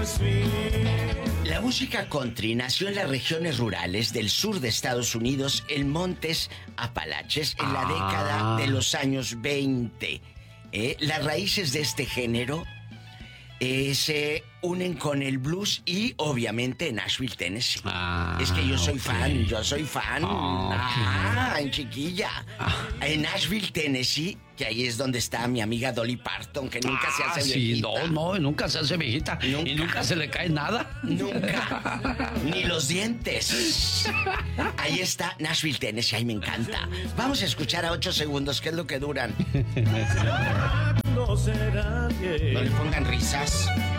La música country nació en las regiones rurales del sur de Estados Unidos, en Montes Apalaches, en la década de los años 20. Las raíces de este género se unen con el blues y obviamente Nashville, Tennessee. Es que yo soy fan. En chiquilla. En Nashville, Tennessee, que ahí es donde está mi amiga Dolly Parton, que nunca se hace viejita. Nunca se hace viejita. Nunca. Y nunca se le cae nada. Nunca. Ni los dientes. Ahí está Nashville, Tennessee, ahí me encanta. Vamos a escuchar a 8 segundos, que es lo que duran. No le pongan risas.